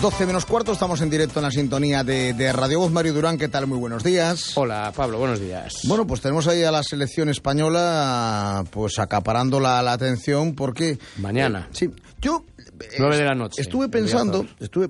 12 menos cuarto, estamos en directo en la sintonía de Radio Voz. Mario Durán, ¿qué tal? Muy buenos días. Hola, Pablo, buenos días. Bueno, pues tenemos ahí a la selección española pues acaparando la atención porque... Mañana. Sí, yo... 9 de la noche. Estuve pensando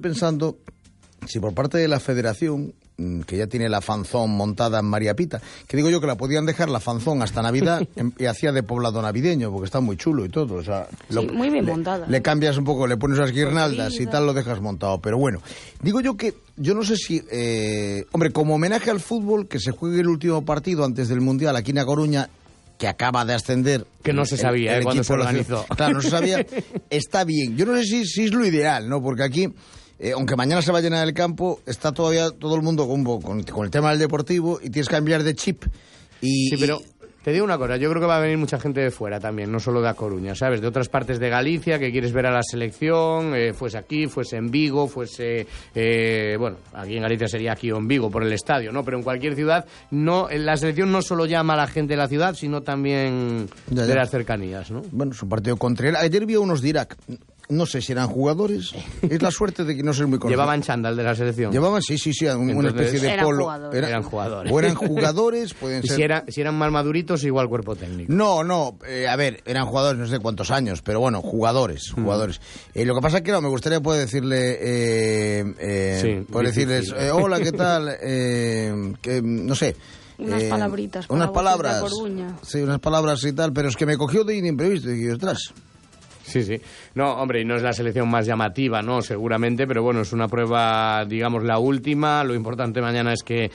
si por parte de la federación, que ya tiene la fanzón montada en María Pita, que digo yo que la podían dejar la fanzón hasta Navidad y hacía de poblado navideño, porque está muy chulo y todo. O sea, muy bien montada. Le cambias un poco, le pones las guirnaldas y tal, lo dejas montado. Pero bueno, digo yo que, yo no sé si, hombre, como homenaje al fútbol, que se juegue el último partido antes del Mundial aquí en A Coruña, que acaba de ascender. Que no se sabía cuando se organizó. Claro, no se sabía. Está bien. Yo no sé si es lo ideal, ¿no? Porque aquí, aunque mañana se va a llenar el campo, está todavía todo el mundo con el tema del deportivo y tienes que cambiar de chip. Sí, pero te digo una cosa, yo creo que va a venir mucha gente de fuera también, no solo de A Coruña, ¿sabes? De otras partes de Galicia, que quieres ver a la selección, fuese aquí, fuese en Vigo, fuese... bueno, aquí en Galicia sería aquí o en Vigo, por el estadio, ¿no? Pero en cualquier ciudad, no, la selección no solo llama a la gente de la ciudad, sino también de las cercanías, ¿no? Bueno, es un partido contra él. Ayer vi a unos de Irak. No sé si eran jugadores. Es la suerte de que no soy muy conocido. ¿Llevaban chándal de la selección? Llevaban, sí, una especie de polo. Eran jugadores. O eran jugadores, pueden ser... Si eran más maduritos, igual cuerpo técnico. No, a ver, eran jugadores no sé cuántos años, pero bueno, jugadores. Lo que pasa es que me gustaría poder decirle... decirles, hola, ¿qué tal? Que, no sé... Unas palabritas. Unas palabras. De Coruña. Sí, unas palabras y tal, pero es que me cogió de imprevisto y dije, ostras... Sí. No, hombre, y no es la selección más llamativa, ¿no? Seguramente, pero bueno, es una prueba, digamos, la última. Lo importante mañana es que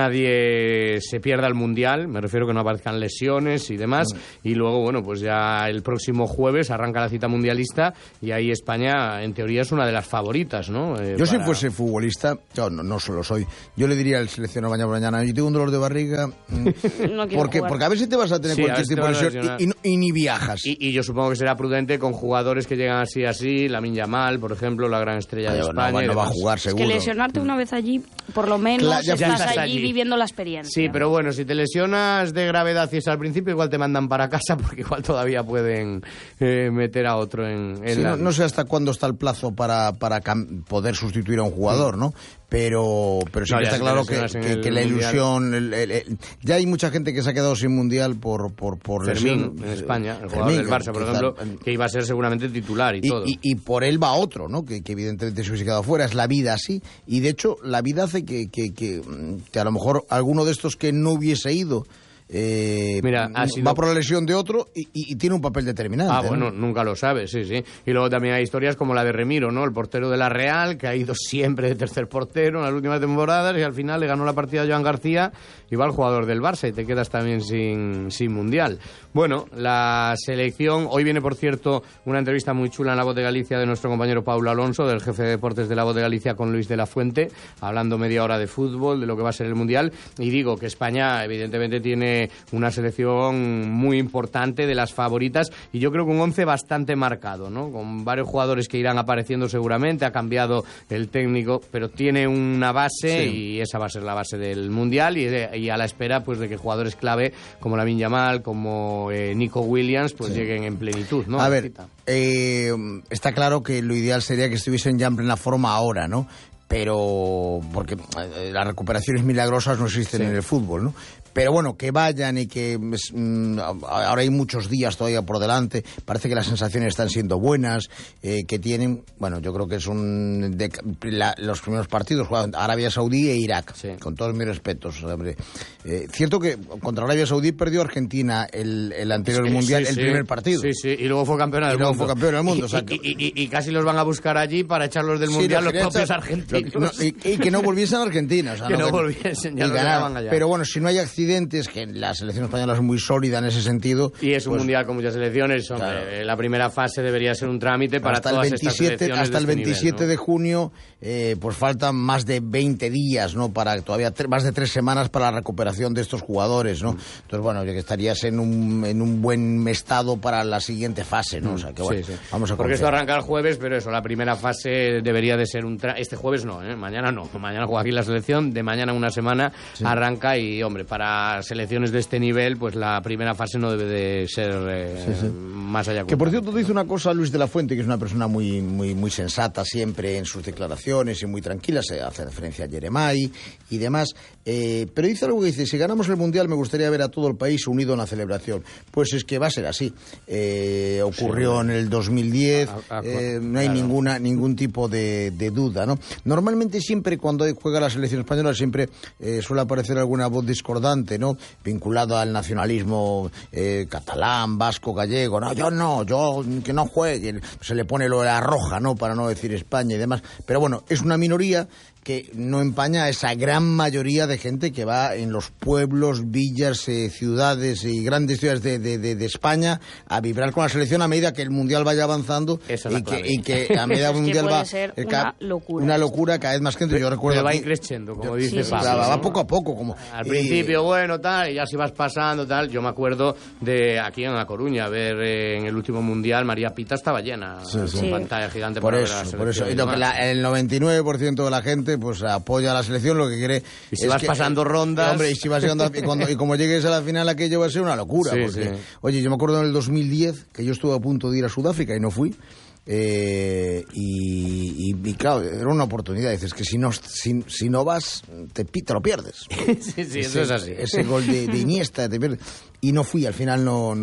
nadie se pierda el Mundial. Me refiero que no aparezcan lesiones y demás. Y luego, bueno, pues ya el próximo jueves arranca la cita mundialista y ahí España, en teoría, es una de las favoritas, ¿no? Yo si fuese futbolista, yo no solo soy, yo le diría al seleccionado mañana, yo tengo un dolor de barriga, porque a ver si te vas a tener cualquier tipo de lesión y ni viajas. Y yo supongo que será prudente con jugadores que llegan así, Lamine Yamal, por ejemplo, la gran estrella de España. No va a jugar, seguro. Es que lesionarte una vez allí, por lo menos ya estás allí viviendo la experiencia. Sí, pero bueno, si te lesionas de gravedad y es al principio, igual te mandan para casa porque igual todavía pueden meter a otro en sí, no sé hasta cuándo está el plazo para poder sustituir a un jugador, ¿no? Pero sí que está claro que la ilusión... ya hay mucha gente que se ha quedado sin Mundial por Fermín, en España, el jugador del Barça, por ejemplo, que iba a ser seguramente titular y todo. Y por él va otro, ¿no? Que evidentemente se hubiese quedado fuera. Es la vida así. Y de hecho, la vida hace que a lo mejor alguno de estos que no hubiese ido... va por la lesión de otro y tiene un papel determinante. Bueno, nunca lo sabes, sí. Y luego también hay historias como la de Remiro, ¿no? El portero de la Real, que ha ido siempre de tercer portero en las últimas temporadas y al final le ganó la partida a Joan García y va el jugador del Barça y te quedas también sin Mundial. Bueno, la selección... Hoy viene, por cierto, una entrevista muy chula en La Voz de Galicia de nuestro compañero Paulo Alonso, del jefe de deportes de La Voz de Galicia, con Luis de la Fuente, hablando media hora de fútbol, de lo que va a ser el Mundial. Y digo que España, evidentemente, tiene una selección muy importante, de las favoritas, y yo creo que un 11 bastante marcado, ¿no? Con varios jugadores que irán apareciendo seguramente. Ha cambiado el técnico, pero tiene una base, y esa va a ser la base del Mundial, y a la espera pues de que jugadores clave como Lamine Yamal, como Nico Williams, pues lleguen en plenitud, ¿no? A ver, está claro que lo ideal sería que estuviesen ya en plena forma ahora, ¿no? Pero porque las recuperaciones milagrosas no existen en el fútbol, ¿no? Pero bueno, que vayan y que ahora hay muchos días todavía por delante, parece que las sensaciones están siendo buenas, que tienen, bueno, yo creo que son los primeros partidos jugaron Arabia Saudí e Irak, con todos mis respetos. Cierto que contra Arabia Saudí perdió Argentina el anterior Mundial, el primer partido. Sí, y luego fue campeona del mundo. O sea, y casi los van a buscar allí para echarlos del Mundial los propios argentinos. Y que no volviesen a Argentina. O sea, que no volviesen, ya los dejaban allá. Pero bueno, si no hay accidentes, que la selección española es muy sólida en ese sentido. Y es un Mundial con muchas selecciones, hombre. Claro. La primera fase debería ser un trámite para todas estas selecciones. Hasta el 27 nivel, ¿no? de junio, pues faltan más de 20 días, ¿no? Para todavía más de 3 semanas para la recuperación de estos jugadores, ¿no? Entonces, bueno, ya que estarías en un buen estado para la siguiente fase, ¿no? O sea, que bueno, vamos a confiar. Porque esto arranca el jueves, pero eso, la primera fase debería de ser este jueves no, mañana no. Mañana juega aquí la selección, de mañana una semana arranca y, hombre, para para selecciones de este nivel, pues la primera fase no debe de ser más allá. Que por cierto te dice una cosa Luis de la Fuente, que es una persona muy sensata siempre en sus declaraciones y muy tranquila, se hace referencia a Yeremay y demás, pero dice algo que dice: si ganamos el Mundial me gustaría ver a todo el país unido en la celebración. Pues es que va a ser así. Ocurrió en el 2010, no hay ningún tipo de duda, ¿no? Normalmente siempre cuando juega la selección española siempre suele aparecer alguna voz discordante, ¿no? Vinculado al nacionalismo catalán, vasco, gallego. No, yo que no juegue. Se le pone lo de la roja, ¿no? Para no decir España y demás. Pero bueno, es una minoría que no empaña a esa gran mayoría de gente que va en los pueblos, villas, ciudades y grandes ciudades de España a vibrar con la selección a medida que el Mundial vaya avanzando y que a medida que el Mundial va ser una locura, cada vez más gente. Yo recuerdo va increciendo, como dice Pablo. Va poco a poco. Como al principio, bueno, tal, y ya si vas pasando, tal. Yo me acuerdo de aquí en La Coruña, ver en el último Mundial, María Pita estaba llena, con pantalla gigante. Por eso. Y lo que el 99% de la gente pues apoya a la selección, lo que quiere. Y si vas pasando rondas. Hombre, y si vas llegando y como llegues a la final, aquello va a ser una locura. Oye, yo me acuerdo en el 2010 que yo estuve a punto de ir a Sudáfrica y no fui. Y claro, era una oportunidad. Dices que si no vas, te lo pierdes. Eso es así. Ese gol de Iniesta te pierdes. Y no fui, al final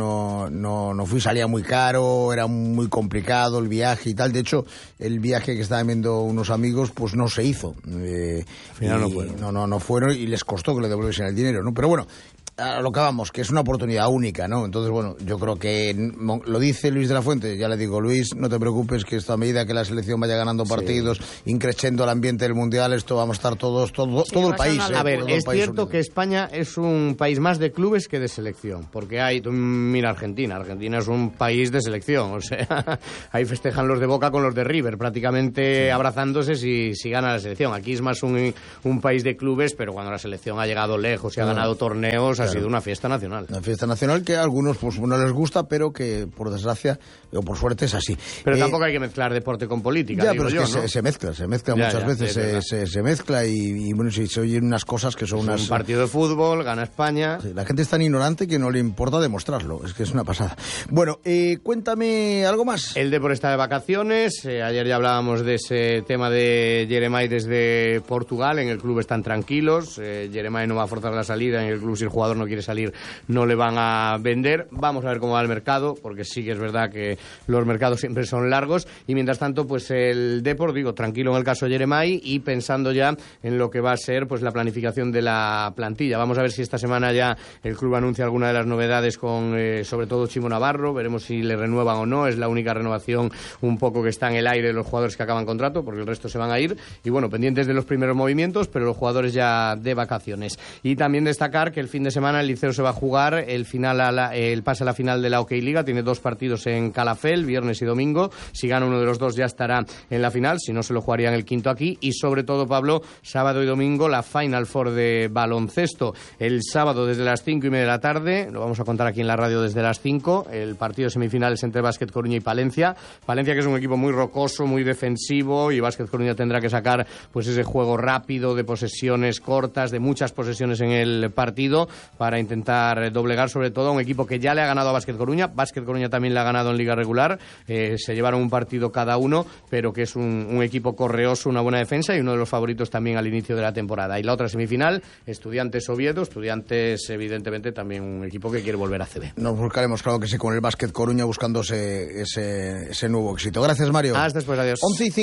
no fui, salía muy caro, era muy complicado el viaje y tal. De hecho, el viaje que estaban viendo unos amigos, pues no se hizo. Al final no fueron. No fueron y les costó que le devolviesen el dinero, ¿no? Pero bueno, a lo que vamos, que es una oportunidad única, ¿no? Entonces, bueno, yo creo que lo dice Luis de la Fuente, ya le digo, Luis, no te preocupes, que esto a medida que la selección vaya ganando partidos, increciendo el ambiente del Mundial, esto vamos a estar todo el país. A ver, es cierto que España es un país más de clubes que de selección, porque mira Argentina es un país de selección, o sea, ahí festejan los de Boca con los de River, prácticamente abrazándose si gana la selección. Aquí es más un país de clubes, pero cuando la selección ha llegado lejos y ha ganado torneos, ha sido una fiesta nacional. Una fiesta nacional que a algunos pues no les gusta, pero que por desgracia o por suerte es así. Pero tampoco hay que mezclar deporte con política. Ya, pero es que se mezcla muchas veces, se mezcla y bueno, se oyen unas cosas que son un partido de fútbol, gana España. Sí, la gente es tan ignorante que no le importa demostrarlo, es que es una pasada. Bueno, cuéntame algo más. El Depor está de vacaciones, ayer ya hablábamos de ese tema de Yeremay desde Portugal, en el club están tranquilos, Yeremay no va a forzar la salida, en el club si el jugador no quiere salir no le van a vender. Vamos a ver cómo va el mercado, porque sí que es verdad que los mercados siempre son largos, y mientras tanto pues el Depor, tranquilo en el caso de Yeremay y pensando ya en lo que va a ser pues la planificación de la plantilla. Vamos a ver si esta semana ya el club anuncia alguna de las novedades con sobre todo Chimo Navarro, veremos si le renuevan o no, es la única renovación un poco que está en el aire de los jugadores que acaban contrato, porque el resto se van a ir, y bueno, pendientes de los primeros movimientos, pero los jugadores ya de vacaciones. Y también destacar que el fin de semana el Liceo se va a jugar el pase a la final de la OK Liga, tiene 2 partidos en Calafell, viernes y domingo, si gana uno de los 2 ya estará en la final, si no se lo jugarían el quinto aquí, y sobre todo, Pablo, sábado y domingo la Final Four de baloncesto, el sábado desde las 5:30 de la tarde, lo vamos a contar aquí en la radio desde las 5, el partido de semifinales entre Básquet Coruña y Palencia, que es un equipo muy rocoso, muy defensivo, y Básquet Coruña tendrá que sacar pues ese juego rápido de posesiones cortas, de muchas posesiones en el partido, para intentar doblegar sobre todo a un equipo que ya le ha ganado a Básquet Coruña también le ha ganado en liga regular, se llevaron un partido cada uno, pero que es un equipo correoso, una buena defensa y uno de los favoritos también al inicio de la temporada. Y la otra semifinal, Estudiantes Oviedo, Estudiantes evidentemente también un equipo que quiere volver a CB. Nos buscaremos, claro que sí, con el Básquet Coruña buscándose ese nuevo éxito. Gracias, Mario. Hasta después, adiós.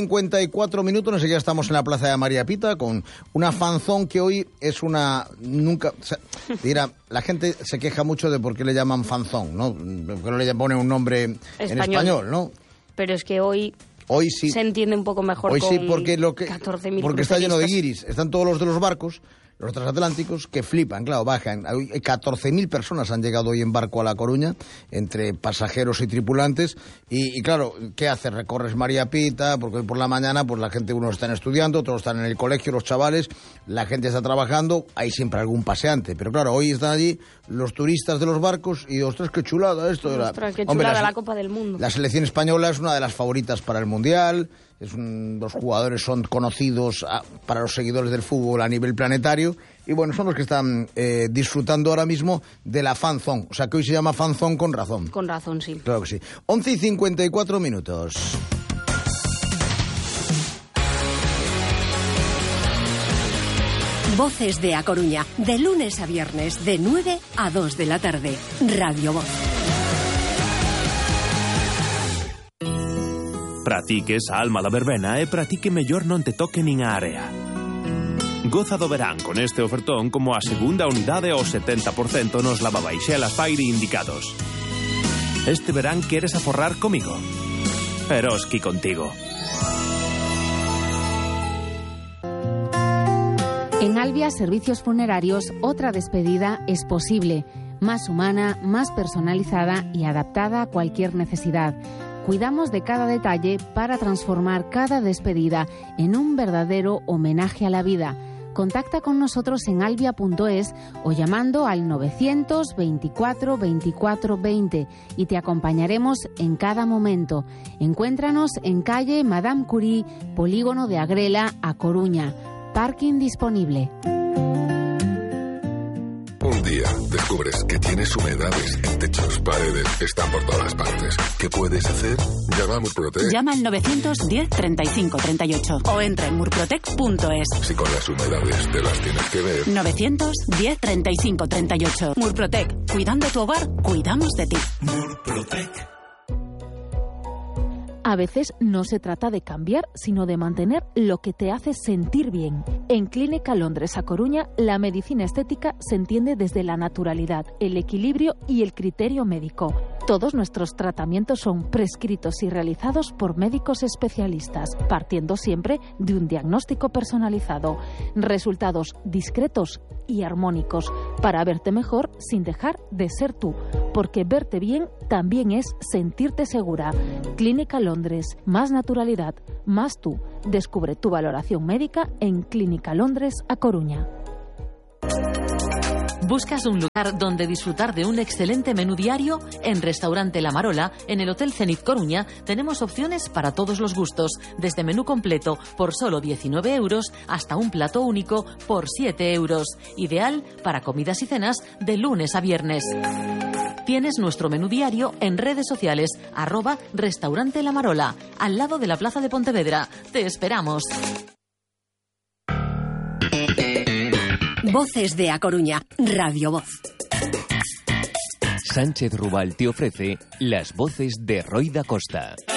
11:54, enseguida estamos en la plaza de María Pita con una fanzón que hoy es la gente se queja mucho de por qué le llaman fanzón, ¿no? Porque no le ponen un nombre en español, ¿no? Pero es que hoy sí se entiende un poco mejor. Hoy con sí, porque 14.000 porque está lleno de guiris. Están todos los de los barcos, los transatlánticos, que flipan, claro, bajan. 14.000 personas han llegado hoy en barco a La Coruña, entre pasajeros y tripulantes. Y claro, ¿qué haces? Recorres María Pita, porque hoy por la mañana pues la gente, unos están estudiando, otros están en el colegio, los chavales, la gente está trabajando, hay siempre algún paseante. Pero claro, hoy están allí los turistas de los barcos y, ostras, qué chulada esto. Ostras, qué chulada la Copa del Mundo. La selección española es una de las favoritas para el Mundial. Los jugadores son conocidos para los seguidores del fútbol a nivel planetario, y bueno, son los que están disfrutando ahora mismo de la Fan Zone. O sea que hoy se llama Fan Zone con razón. Con razón, sí. Claro que sí. 11:54. Voces de A Coruña, de lunes a viernes, de 9 a 2 de la tarde. Radio Voz. Para ti que esa alma da verbena e para ti que mellor non te toque nin a area. Goza do verán con este ofertón como a segunda unidade ao 70% nos lavabaixelas Fairy indicados. Este verán queres aforrar comigo? Eroski contigo. En Albia Servicios Funerarios, otra despedida es posible, más humana, más personalizada y adaptada a cualquier necesidad. Cuidamos de cada detalle para transformar cada despedida en un verdadero homenaje a la vida. Contacta con nosotros en albia.es o llamando al 924 24 20 y te acompañaremos en cada momento. Encuéntranos en calle Madame Curie, Polígono de Agrela, A Coruña. Parking disponible. Un día descubres que tienes humedades en techos, paredes, están por todas partes. ¿Qué puedes hacer? Llama a Murprotec. Llama al 910 35 38 o entra en murprotec.es. Si con las humedades te las tienes que ver. 910 35 38. Murprotec. Cuidando tu hogar, cuidamos de ti. Murprotec. A veces no se trata de cambiar, sino de mantener lo que te hace sentir bien. En Clínica Londres A Coruña, la medicina estética se entiende desde la naturalidad, el equilibrio y el criterio médico. Todos nuestros tratamientos son prescritos y realizados por médicos especialistas, partiendo siempre de un diagnóstico personalizado. Resultados discretos y armónicos para verte mejor sin dejar de ser tú, porque verte bien también es sentirte segura. Clínica Londres, más naturalidad, más tú. Descubre tu valoración médica en Clínica Londres A Coruña. ¿Buscas un lugar donde disfrutar de un excelente menú diario? En Restaurante La Marola, en el Hotel Zenit Coruña, tenemos opciones para todos los gustos, desde menú completo por solo 19 euros hasta un plato único por 7 euros. Ideal para comidas y cenas de lunes a viernes. Tienes nuestro menú diario en redes sociales, @Restaurante La Marola, al lado de la Plaza de Pontevedra. Te esperamos. Voces de A Coruña, Radio Voz. Sánchez Rubal te ofrece las voces de Roy da Costa.